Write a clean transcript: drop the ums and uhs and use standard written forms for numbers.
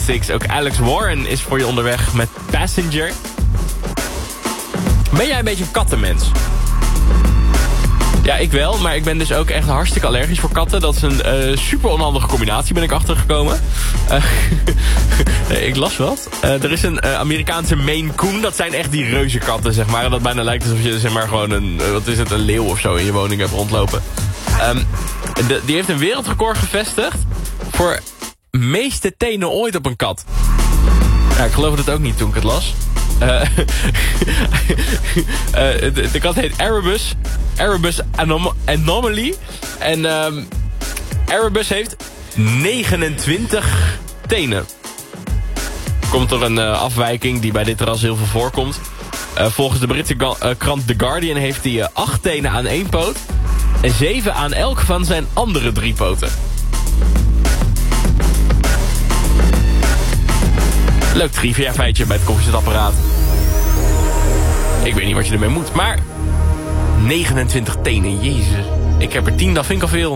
Six. Ook Alex Warren is voor je onderweg met Passenger. Ben jij een beetje een kattenmens? Ja, ik wel, maar ik ben dus ook echt hartstikke allergisch voor katten. Dat is een super onhandige combinatie, ben ik achtergekomen. Ik las wat. Er is een Amerikaanse Maine Coon. Dat zijn echt die reuze katten, zeg maar. En dat bijna lijkt alsof je zeg maar gewoon een leeuw of zo in je woning hebt rondlopen. Die heeft een wereldrecord gevestigd voor meeste tenen ooit op een kat. Ja, ik geloofde het ook niet toen ik het las. De kat heet Erebus Anomaly. En Erebus heeft 29 tenen. Komt door een afwijking die bij dit ras heel veel voorkomt. Volgens de Britse krant The Guardian heeft hij 8 tenen aan 1 poot. En 7 aan elk van zijn andere 3 poten. Leuk trivia feitje bij het koffiezetapparaat. Ik weet niet wat je ermee moet, maar 29 tenen, jezus. Ik heb er 10, dat vind ik al veel.